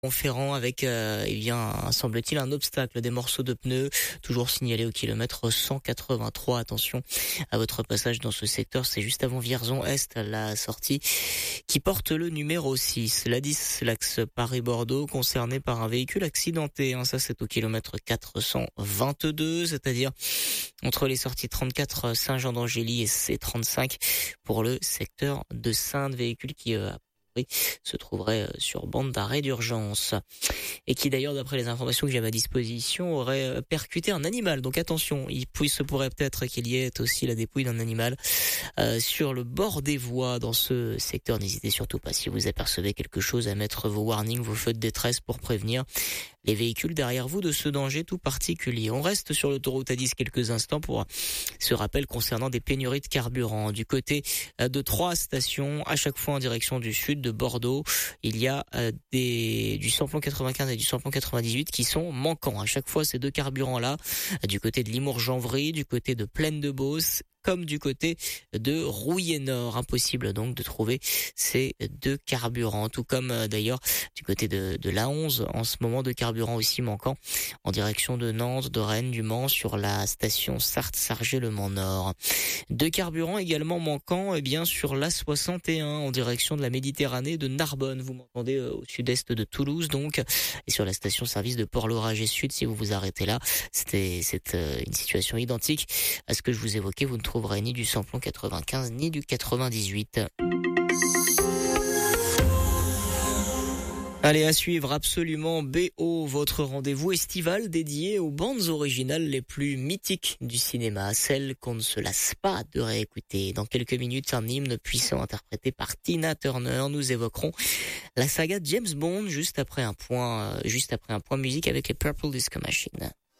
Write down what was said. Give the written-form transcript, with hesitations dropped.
Montferrand avec semble-t-il un obstacle, des morceaux de pneus toujours signalés au kilomètre 183. Attention à votre passage dans ce secteur, c'est juste avant Vierzon Est, la sortie qui porte le numéro 6. La 10, l'axe Paris-Bordeaux, concerné par un véhicule accidenté. Ça c'est au kilomètre 422, c'est-à-dire entre les sorties 34 Saint-Jean-d'Angély et C35 pour le secteur de Saintes, véhicule qui se trouverait sur bande d'arrêt d'urgence et qui d'ailleurs, d'après les informations que j'ai à ma disposition, aurait percuté un animal. Donc attention, il se pourrait peut-être qu'il y ait aussi la dépouille d'un animal sur le bord des voies dans ce secteur. N'hésitez surtout pas, si vous apercevez quelque chose, à mettre vos warnings, vos feux de détresse pour prévenir les véhicules derrière vous de ce danger tout particulier. On reste sur l'autoroute A10 quelques instants pour ce rappel concernant des pénuries de carburant. Du côté de 3 stations, à chaque fois en direction du sud de Bordeaux, il y a du samplon 95 et du samplon 98 qui sont manquants. À chaque fois, ces deux carburants-là, du côté de Limours-Janvry, du côté de Plaine-de-Beauce, comme du côté de Rouillé-Nord. Impossible donc de trouver ces deux carburants, tout comme d'ailleurs du côté de l'A11 en ce moment, de carburant aussi manquant en direction de Nantes, de Rennes, du Mans sur la station Sarthe-Sargé-le-Mans-Nord. Deux carburants également manquants sur l'A61 en direction de la Méditerranée de Narbonne. Vous m'entendez au sud-est de Toulouse donc, et sur la station-service de Port-Lauragais Sud. Si vous vous arrêtez là, c'est une situation identique à ce que je vous évoquais. Vous ne trouverez ni du samplon 95 ni du 98. Allez, à suivre absolument BO, votre rendez-vous estival dédié aux bandes originales les plus mythiques du cinéma, celles qu'on ne se lasse pas de réécouter. Dans quelques minutes, un hymne puissant interprété par Tina Turner. Nous évoquerons la saga James Bond juste après un point musique avec les Purple Disco Machine.